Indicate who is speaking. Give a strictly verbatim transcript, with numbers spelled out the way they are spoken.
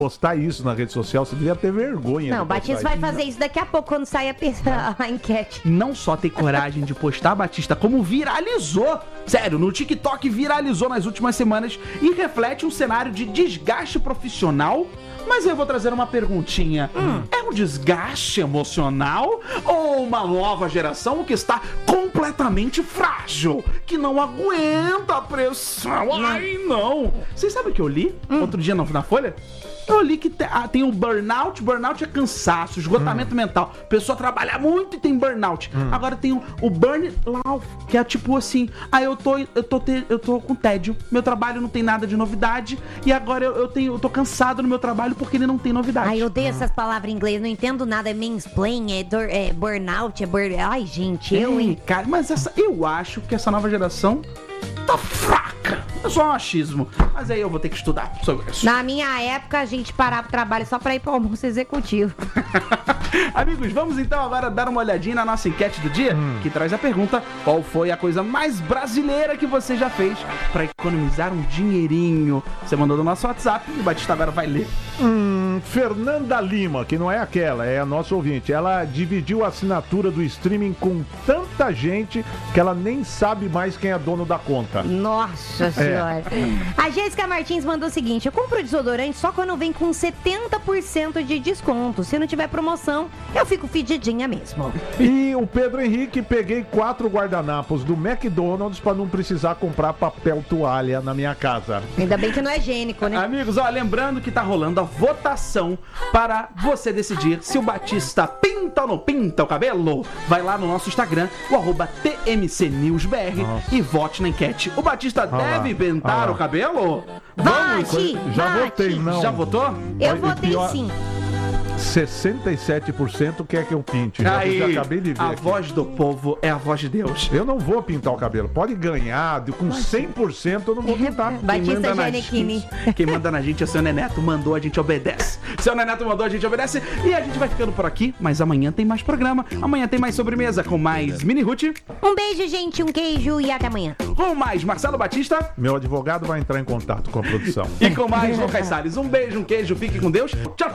Speaker 1: postar isso na rede social, você devia ter vergonha.
Speaker 2: Não, o Batista vai fazer isso daqui a pouco, quando sair a, pessoa, a enquete.
Speaker 3: Não só ter coragem de postar, Batista, como viralizou. Sério, no TikTok viralizou nas últimas semanas e reflete um cenário de desgaste profissional. Mas eu vou trazer uma perguntinha. Hum. É um desgaste emocional ou uma nova geração que está completamente frágil, que não aguenta a pressão? Ai, não. Vocês sabem o que eu li hum. outro dia na Folha? Eu li que te, ah, tem o burnout. Burnout é cansaço, esgotamento hum. mental. A pessoa trabalha muito e tem burnout. Hum. Agora tem o, o burnout, que é tipo assim: ah, eu tô, eu, tô te, eu tô com tédio, meu trabalho não tem nada de novidade, e agora eu, eu, tenho, eu tô cansado no meu trabalho porque ele não tem novidade.
Speaker 2: Ai, eu odeio hum. essas palavras em inglês, não entendo nada. É mansplain, é, dor, é burnout, é burn... Ai, gente, eu,
Speaker 3: Ei,
Speaker 2: hein?
Speaker 3: Cara, mas essa, eu acho que essa nova geração tá fraca. É só um achismo. Mas aí eu vou ter que estudar sobre isso.
Speaker 2: Na minha época, a gente parava o trabalho só pra ir pro almoço executivo.
Speaker 3: Amigos, vamos então agora dar uma olhadinha na nossa enquete do dia, hum. que traz a pergunta: qual foi a coisa mais brasileira que você já fez pra economizar um dinheirinho? Você mandou no nosso WhatsApp e o Batista agora vai ler.
Speaker 1: Hum, Fernanda Lima, que não é aquela, é a nossa ouvinte. Ela dividiu a assinatura do streaming com tanta gente que ela nem sabe mais quem é dono da conta.
Speaker 2: Nossa senhora. É. A Jéssica Martins mandou o seguinte: eu compro desodorante só quando vem com setenta por cento de desconto. Se não tiver promoção, eu fico fedidinha mesmo.
Speaker 1: E o Pedro Henrique: peguei quatro guardanapos do McDonald's pra não precisar comprar papel toalha na minha casa.
Speaker 2: Ainda bem que não é higiênico, né?
Speaker 3: Amigos, ó, lembrando que tá rolando a votação para você decidir se o Batista pinta ou não pinta o cabelo. Vai lá no nosso Instagram, o arroba T M C News B R, Nossa. e vote na enquete. O Batista ah deve lá. pintar ah o cabelo?
Speaker 2: Vamos!
Speaker 3: Vote,
Speaker 1: Já
Speaker 2: vote.
Speaker 1: votei, não.
Speaker 3: Já votou?
Speaker 2: Eu votei pior... sim.
Speaker 1: sessenta e sete por cento quer que eu pinte. Já,
Speaker 3: Aí,
Speaker 1: já acabei de ver.
Speaker 3: A
Speaker 1: aqui.
Speaker 3: voz do povo é a voz de Deus.
Speaker 1: Eu não vou pintar o cabelo. Pode ganhar, com cem por cento eu não vou pintar.
Speaker 2: Batista Giannichini.
Speaker 3: Quem manda na gente é seu Neneto. Mandou, a gente obedece. Seu Neneto mandou, a gente obedece. E a gente vai ficando por aqui, mas amanhã tem mais programa. Amanhã tem mais sobremesa com mais Mini Ruth.
Speaker 2: Um beijo, gente, um queijo e até amanhã.
Speaker 3: Com mais Marcelo Batista.
Speaker 1: Meu advogado vai entrar em contato com a produção.
Speaker 3: E com mais Lucas Salles. Um beijo, um queijo, fique com Deus. Tchau, tchau.